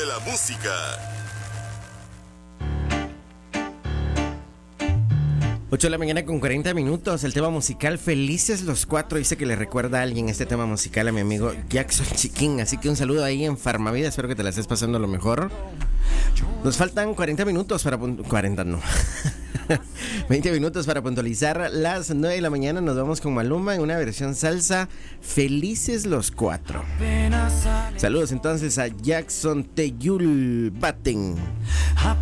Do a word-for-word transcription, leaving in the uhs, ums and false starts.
la música. ocho de la mañana con cuarenta minutos. El tema musical Felices los Cuatro. Dice que le recuerda a alguien este tema musical a mi amigo Jackson Chiquín. Así que un saludo ahí en Farmavida. Espero que te la estés pasando lo mejor. Nos faltan cuarenta minutos para... cuarenta no. veinte minutos para puntualizar las nueve de la mañana. Nos vamos con Maluma en una versión salsa. Felices los Cuatro. Saludos entonces a Jackson Teyul Batten.